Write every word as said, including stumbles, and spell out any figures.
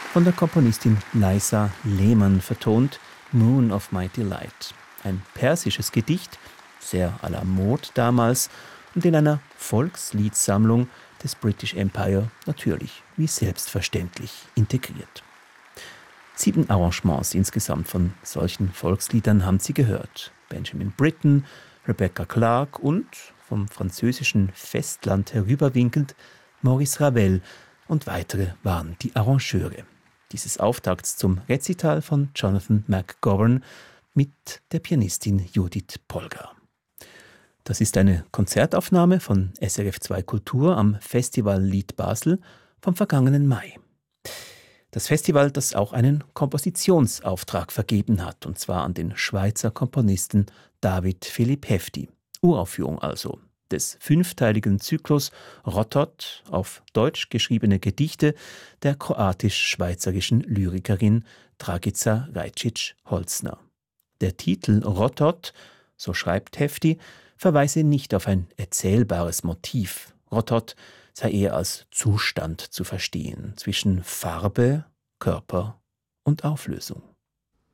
von der Komponistin Liza Lehmann vertont, Moon of My Delight. Ein persisches Gedicht, sehr à la Mode damals und in einer Volksliedsammlung des British Empire natürlich wie selbstverständlich integriert. Sieben Arrangements insgesamt von solchen Volksliedern haben Sie gehört. Benjamin Britten, Rebecca Clark und, vom französischen Festland herüberwinkend, Maurice Ravel und weitere waren die Arrangeure dieses Auftakts zum Rezital von Jonathan McGovern mit der Pianistin Judith Polgar. Das ist eine Konzertaufnahme von S R F zwei Kultur am Festival Lied Basel vom vergangenen Mai. Das Festival, das auch einen Kompositionsauftrag vergeben hat, und zwar an den Schweizer Komponisten David Philipp Hefti. Uraufführung also des fünfteiligen Zyklus Rotot, auf Deutsch geschriebene Gedichte der kroatisch-schweizerischen Lyrikerin Dragica Rajčić-Holzner. Der Titel Rotot, so schreibt Hefti, verweise nicht auf ein erzählbares Motiv. Rotot sei eher als Zustand zu verstehen zwischen Farbe, Körper und Auflösung.